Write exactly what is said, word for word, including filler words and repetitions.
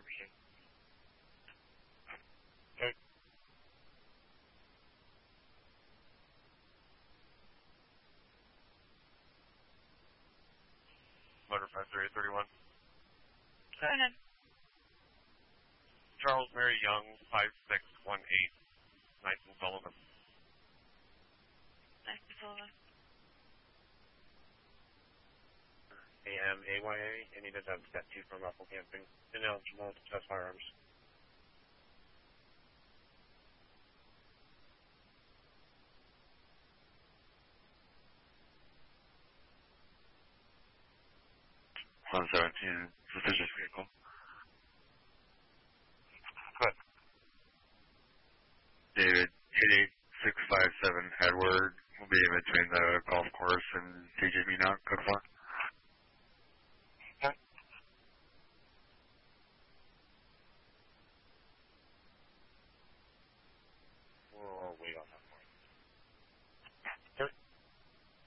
Okay. Motor five three eight three one. Go ahead. Charles Mary Young, five six one eight, Knights and Sullivan. Knights and Sullivan. A M A Y A, and he does have step two from Ruffle Camping. Ineligible to test firearms. one seventeen, suspicious vehicle. Good. David, eight eight six five seven Edward will be in between the golf course and T J Minock, code four.